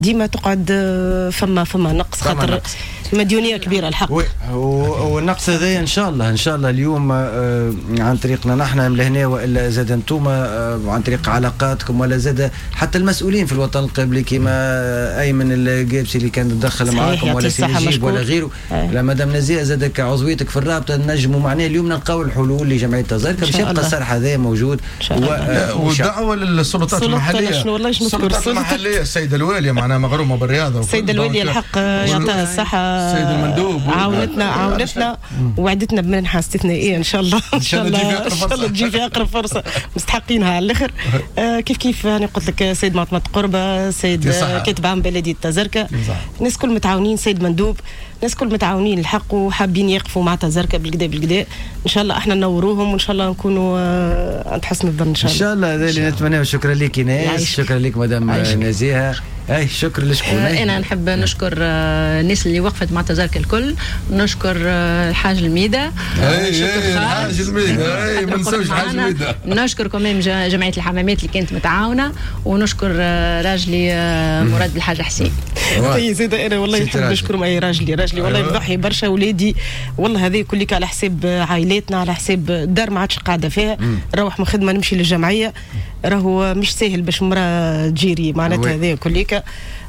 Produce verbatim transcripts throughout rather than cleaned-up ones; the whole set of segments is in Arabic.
ديما تقعد فما فما نقص خاطر مديونيه كبيره الحق. والنقص هذا ان شاء الله ان شاء الله اليوم عن طريقنا نحن لهنا والا زاد انتم عن طريق علاقاتكم ولا زاد حتى المسؤولين في الوطن القبلي كما ايمن القابسي اللي كان تدخل معاكم ولا سيجيب ولا غيره. لا مدام نزيه زاد كعضويتك في الرابطه نجموا معناه اليوم نلقاو الحلول لجمعيه التذاكر باش يبقى الصرح هذا موجود. والدعوه للسلطات المحليه والله السلطات المحليه السيده الواليه معناها مغرومه بالرياضه السيده الواليه الحق يعطيها الصحه السيد المندوب عاونتنا عاونتنا وعدتنا بمنحه استثنائيه ان شاء الله ان شاء الله ان شاء الله تجي في اقرب فرصه مستحقينها على الاخر. آه كيف كيف انا قلت لك سيد معتمد قربه سيد كاتب عام بلديه تزركه الناس كل متعاونين سيد مندوب الناس كل متعاونين الحق وحابين يقفوا مع تزركه بالكدا بالكدا ان شاء الله احنا نوروهم وان شاء الله نكونوا عند حسن الظن ان شاء الله. ان شاء الله هذا اللي نتمناه. شكرا لك ناس شكرا لك مدام نزيهه. اي شكرا لشكون. آه انا نحب نشكر آه الناس اللي وقفت مع تزارك الكل نشكر آه الحاج الميدا اي الحاج الميدا اي ما ننساوش الحاج الميدا نشكر كمان جمعيه الحمامات اللي كانت متعاونه ونشكر آه راجلي آه مراد الحاج حسين. اي زيد انا والله نحب نشكرهم اي راجلي راجلي والله مضحي برشا ولادي والله هذه كلك على حساب عائلاتنا على حساب الدار ما عادش قاعده فيها نروح من خدمه نمشي للجمعيه راهو مش سهل باش مراه تجيري معناتها هذه كلك.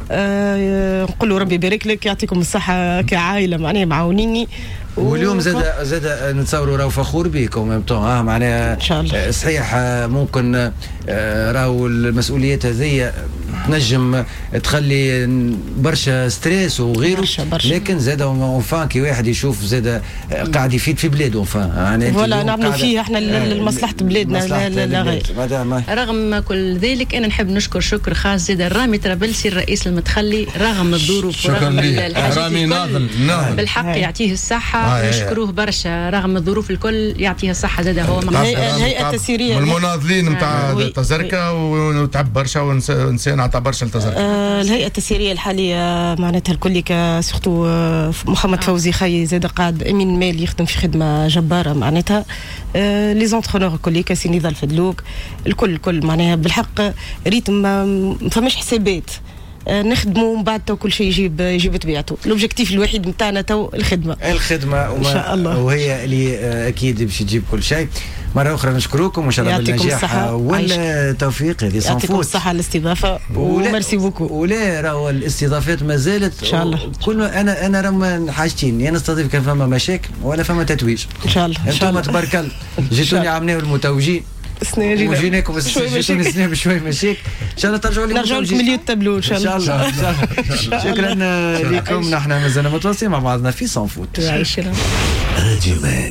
أه نقول له ربي يبارك لك يعطيكم الصحه كعائله معناها معاونيني. واليوم زاد زاد نتصوروا راهو فخور بكم ميم طون اه معناها ان شاء الله صحيح ممكن راهو المسؤوليات هذيا تنجم تخلي برشا ستريس وغيره برشا برشا. لكن زاد اونفان كي واحد يشوف زاد قاعد يفيد في بلاده اونفان يعني ولا نعملوا فيه احنا لمصلحه بلادنا لا غير. رغم كل ذلك انا نحب نشكر شكر خاص زاد رامي طرابلسي الرئيس المتخلي رغم الظروف ورغم رامي ناضل بالحق يعطيه الصحه نشكروه برشا رغم الظروف الكل يعطيه الصحه زاد هو الهيئه التسييريه المناضلين نتاع تزركه وتعب برشا وانسان عطى برشا لتزركه. آه الهيئه التسييريه الحاليه معناتها الكل سورتو محمد فوزي خي زاد قاعد امين مال يخدم في خدمه جباره معناتها آه لي زونترونور الكل سي نضال فدلوك الكل الكل معناها بالحق ريتم ما فماش حسابات نخدموا من بعد تو كل شيء يجيب يجيب طبيعته. الاوبجيكتيف الوحيد نتاعنا تو الخدمه الخدمه ان شاء الله وهي اللي اكيد باش تجيب كل شيء. مرة أخرى نشكركم وإن شاء الله بالنجاح والتوفيق. هذه صنفوت يعطيكم الصحة على الاستضافة وميرسي بوكو. ولا راهو الاستضافات ما زالت إن شاء الله. كل أنا أنا راهم حاجتين يا نستضيف كان فما مشاكل ولا فما تتويج. إن شاء الله. أنتم تبارك الله جيتوني عمناو المتوجين. سنة وجيناكم جيتوني سنة بشوي مشاكل. إن شاء الله ترجعوا لي نرجعوا لكم مليون تابلو إن شاء الله. إن شاء الله. شكرا لكم نحن مازلنا متواصلين مع بعضنا في صنفوت. يعيشنا. راديو مان.